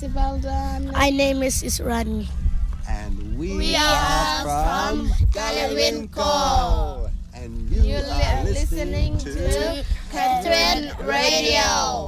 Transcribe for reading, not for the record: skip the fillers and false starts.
Sibaldana. My name is Israni. And We are from Galewinko. And you are listening to Catherine Radio.